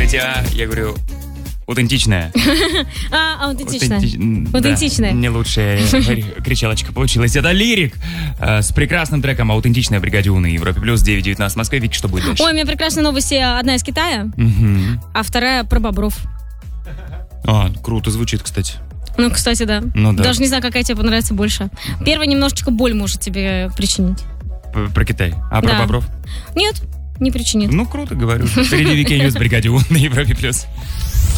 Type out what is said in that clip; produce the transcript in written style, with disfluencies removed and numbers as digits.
говорите, я говорю, аутентичная. Аутентичная. Аутентичная. Не лучшая кричалочка получилась. Это Лирик с прекрасным треком «Аутентичная» в «Бригаде У» на Европе Плюс, 9:19 в Москве. Вики, что будет дальше? Ой, у меня прекрасная новость. Одна из Китая, а вторая про бобров. Круто звучит, кстати. Ну, кстати, да. Ну, да. Даже не знаю, какая тебе понравится больше. Первая немножечко боль может тебе причинить. Про Китай. А про бобров? Нет, не причинит. Ну, круто, говорю. Впереди Weekend News в «Бригаде У» на Европе Плюс.